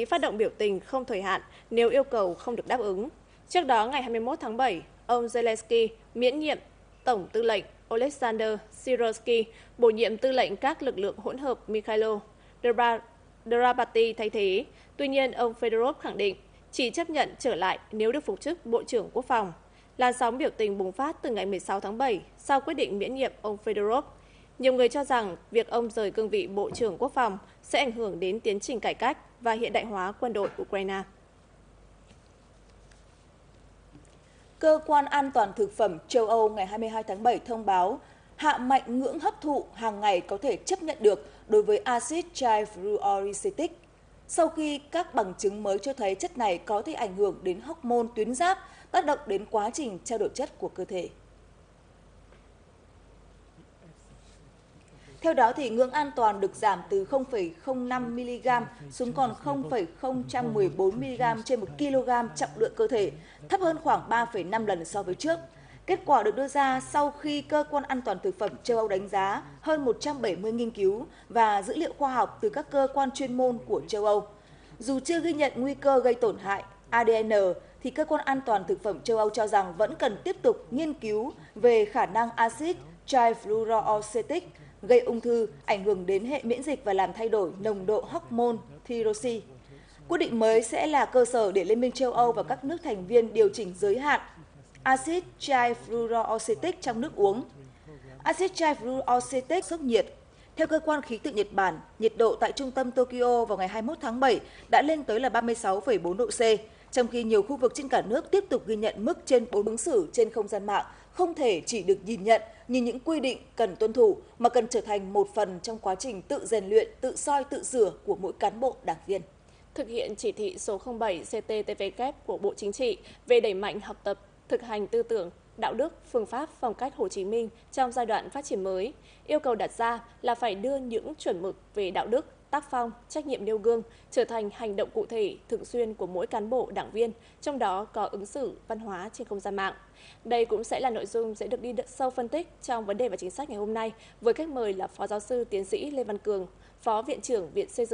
sĩ phát động biểu tình không thời hạn nếu yêu cầu không được đáp ứng. Trước đó, ngày 21 tháng 7, ông Zelensky miễn nhiệm Tổng tư lệnh Oleksandr Syrsky, bổ nhiệm tư lệnh các lực lượng hỗn hợp Mikhailo Drapati thay thế. Tuy nhiên, ông Fedorov khẳng định chỉ chấp nhận trở lại nếu được phục chức Bộ trưởng Quốc phòng. Làn sóng biểu tình bùng phát từ ngày 16 tháng 7 sau quyết định miễn nhiệm ông Fedorov. Nhiều người cho rằng việc ông rời cương vị Bộ trưởng Quốc phòng sẽ ảnh hưởng đến tiến trình cải cách và hiện đại hóa quân đội Ukraine. Cơ quan An toàn Thực phẩm châu Âu ngày 22 tháng 7 thông báo hạ mạnh ngưỡng hấp thụ hàng ngày có thể chấp nhận được đối với axit trifluoroacetic sau khi các bằng chứng mới cho thấy chất này có thể ảnh hưởng đến hormone tuyến giáp, tác động đến quá trình trao đổi chất của cơ thể. Theo đó, ngưỡng an toàn được giảm từ 0,05 mg xuống còn 0,014 mg trên 1 kg trọng lượng cơ thể, thấp hơn khoảng 3,5 lần so với trước. Kết quả được đưa ra sau khi Cơ quan An toàn Thực phẩm châu Âu đánh giá hơn 170 nghiên cứu và dữ liệu khoa học từ các cơ quan chuyên môn của châu Âu. Dù chưa ghi nhận nguy cơ gây tổn hại ADN, thì Cơ quan An toàn Thực phẩm châu Âu cho rằng vẫn cần tiếp tục nghiên cứu về khả năng axit trifluoroacetic gây ung thư, ảnh hưởng đến hệ miễn dịch và làm thay đổi nồng độ hormone thyroxine. Quyết định mới sẽ là cơ sở để Liên minh châu Âu và các nước thành viên điều chỉnh giới hạn axit trifluoroacetic trong nước uống. Axit trifluoroacetic sốc nhiệt. Theo cơ quan khí tượng Nhật Bản, nhiệt độ tại trung tâm Tokyo vào ngày 21 tháng 7 đã lên tới là 36,4 độ C, trong khi nhiều khu vực trên cả nước tiếp tục ghi nhận mức trên 4. Ứng xử trên không gian mạng không thể chỉ được nhìn nhận như những quy định cần tuân thủ, mà cần trở thành một phần trong quá trình tự rèn luyện, tự soi, tự sửa của mỗi cán bộ đảng viên. Thực hiện chỉ thị số 07 CTTVK của Bộ Chính trị về đẩy mạnh học tập, thực hành tư tưởng, đạo đức, phương pháp, phong cách Hồ Chí Minh trong giai đoạn phát triển mới, yêu cầu đặt ra là phải đưa những chuẩn mực về đạo đức, tác phong, trách nhiệm nêu gương trở thành hành động cụ thể thường xuyên của mỗi cán bộ đảng viên, trong đó có ứng xử văn hóa trên không gian mạng. Đây cũng sẽ là nội dung sẽ được đi sâu phân tích trong vấn đề và chính sách ngày hôm nay với khách mời là Phó Giáo sư Tiến sĩ Lê Văn Cường, Phó Viện trưởng Viện Xây dựng